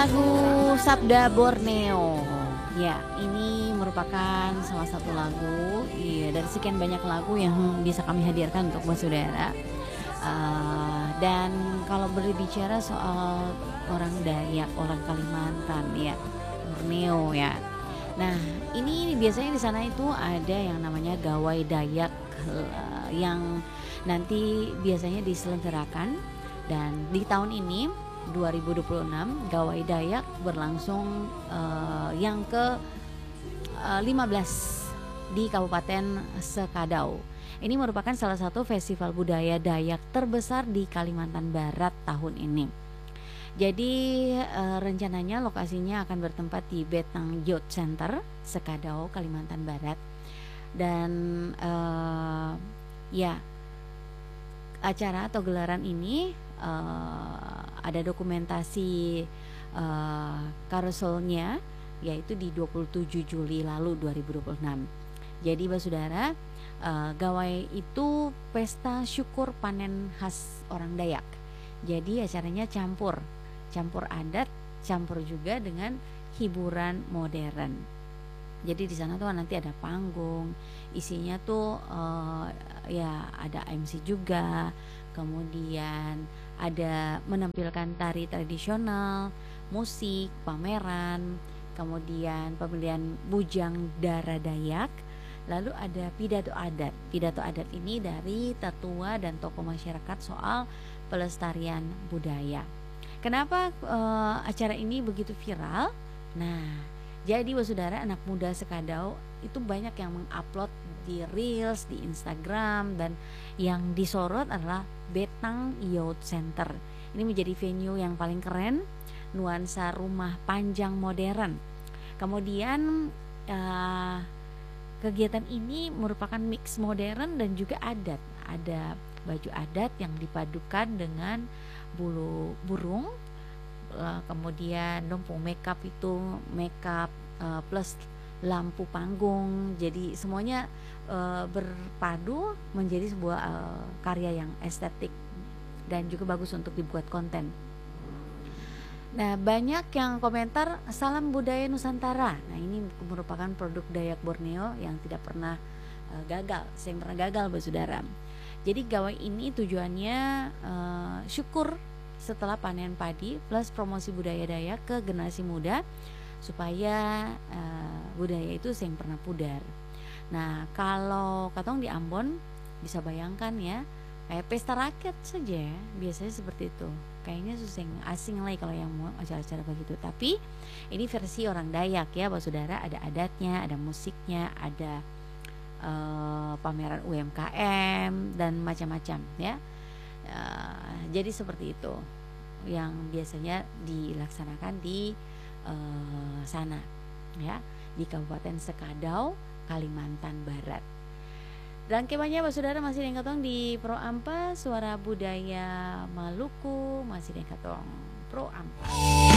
Lagu Sabda Borneo. Ya, ini merupakan salah satu lagu dari sekian banyak lagu yang bisa kami hadirkan untuk saudara. Dan kalau berbicara soal orang Dayak, orang Kalimantan ya, Borneo ya. Nah, ini biasanya di sana itu ada yang namanya gawai Dayak yang nanti biasanya diselenggarakan, dan di tahun ini 2026 Gawai Dayak berlangsung yang ke 15 di Kabupaten Sekadau. Ini merupakan salah satu festival budaya Dayak terbesar di Kalimantan Barat tahun ini. Jadi rencananya lokasinya akan bertempat di Betang Youth Center, Sekadau, Kalimantan Barat. Dan acara atau gelaran ini ada dokumentasi karuselnya, yaitu di 27 Juli lalu 2026. Jadi saudara, gawai itu pesta syukur panen khas orang Dayak. Jadi acaranya campur adat, campur juga dengan hiburan modern. Jadi di sana tuh nanti ada panggung, isinya tuh ada MC juga, kemudian ada menampilkan tari tradisional, musik, pameran, kemudian pemilihan bujang dara Dayak, lalu ada pidato adat. Pidato adat ini dari tetua dan tokoh masyarakat soal pelestarian budaya. Kenapa acara ini begitu viral? Nah, jadi saudara, anak muda Sekadau itu banyak yang mengupload di Reels, di Instagram, dan yang disorot adalah Betang Youth Center. Ini menjadi venue yang paling keren, nuansa rumah panjang modern. Kemudian kegiatan ini merupakan mix modern dan juga adat. Ada baju adat yang dipadukan dengan bulu burung, kemudian numpung makeup plus lampu panggung. Jadi semuanya berpadu menjadi sebuah karya yang estetik dan juga bagus untuk dibuat konten. Nah, banyak yang komentar salam budaya Nusantara. Nah, ini merupakan produk Dayak Borneo yang tidak pernah gagal, saudara. Jadi gawai ini tujuannya syukur setelah panen padi plus promosi budaya Dayak ke generasi muda, supaya budaya itu yang pernah pudar. Nah, kalau katong di Ambon bisa bayangkan ya, kayak pesta rakyat saja ya, biasanya seperti itu. Kayaknya susah asing lagi kalau yang mau acara-acara begitu. Tapi ini versi orang Dayak ya, saudara. Ada adatnya, ada musiknya, ada pameran UMKM dan macam-macam ya. Jadi seperti itu yang biasanya dilaksanakan di sana ya, di Kabupaten Sekadau, Kalimantan Barat. Dan kemanya saudara, masih dengan di Pro Ampa, suara budaya Maluku, masih dengan Pro Ampa.